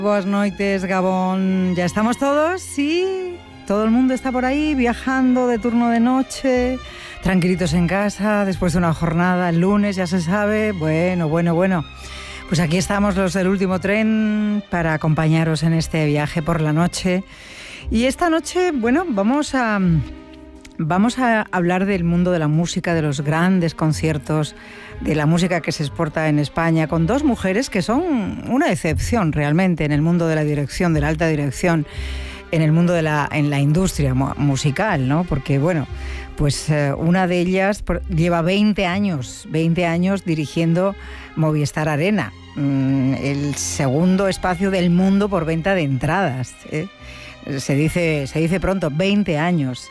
Buenas noches, Gabón. ¿Ya estamos todos? Sí. Todo el mundo está por ahí viajando de turno de noche, tranquilitos en casa, después de una jornada el lunes, ya se sabe. Bueno. Pues aquí estamos los del último tren para acompañaros en este viaje por la noche. Y esta noche, bueno, vamos a hablar del mundo de la música, de los grandes conciertos, de la música que se exporta en España, con dos mujeres que son una excepción realmente en el mundo de la dirección, de la alta dirección, en el mundo en la industria musical, ¿no? Porque, bueno, pues una de ellas lleva 20 años dirigiendo Movistar Arena, el segundo espacio del mundo por venta de entradas, ¿eh? Se dice pronto, 20 años.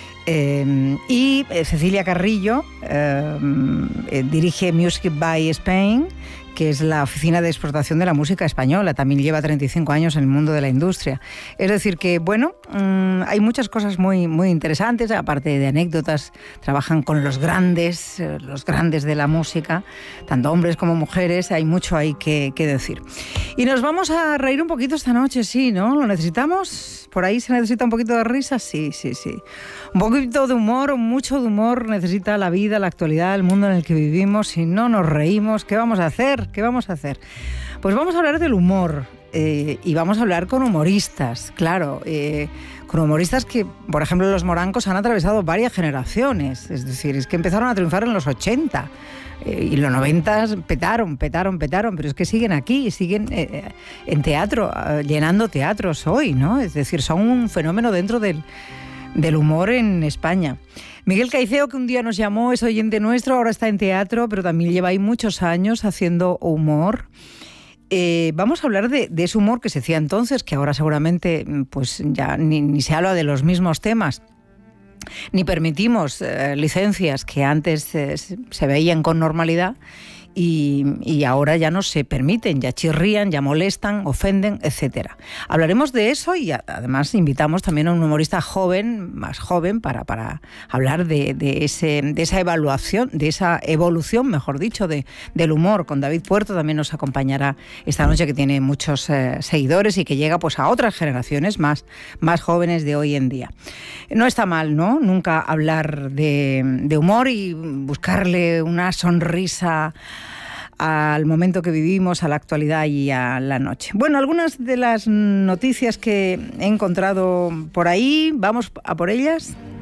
Y Cecilia Carrillo dirige Music by Spain, que es la oficina de exportación de la música española. También lleva 35 años en el mundo de la industria. Es decir que, bueno, hay muchas cosas muy, muy interesantes, aparte de anécdotas. Trabajan con los grandes de la música, tanto hombres como mujeres. Hay mucho ahí que decir. Y nos vamos a reír un poquito esta noche, sí, ¿no? ¿Lo necesitamos? ¿Por ahí se necesita un poquito de risa? Sí. Un poquito de humor, mucho de humor necesita la vida, la actualidad, el mundo en el que vivimos. Si no nos reímos, ¿qué vamos a hacer? Pues vamos a hablar del humor y vamos a hablar con humoristas, claro, con humoristas que, por ejemplo, los Morancos han atravesado varias generaciones, es decir, es que empezaron a triunfar en los 80 y en los 90 petaron, pero es que siguen aquí, siguen en teatro, llenando teatros hoy, ¿no? Es decir, son un fenómeno dentro del humor en España. Miguel Caiceo, que un día nos llamó, es oyente nuestro, ahora está en teatro, pero también lleva ahí muchos años haciendo humor. Vamos a hablar de ese humor que se hacía entonces, que ahora seguramente pues ya ni se habla de los mismos temas, ni permitimos licencias que antes se veían con normalidad. Y ahora ya no se permiten, ya chirrían, ya molestan, ofenden, etcétera. Hablaremos de eso y además invitamos también a un humorista más joven, para hablar de esa evaluación, de esa evolución, mejor dicho, del humor. Con David Puerto también nos acompañará esta noche, que tiene muchos seguidores y que llega pues a otras generaciones más jóvenes de hoy en día. No está mal, ¿no? Nunca hablar de humor y buscarle una sonrisa al momento que vivimos, a la actualidad y a la noche. Bueno, algunas de las noticias que he encontrado por ahí, vamos a por ellas.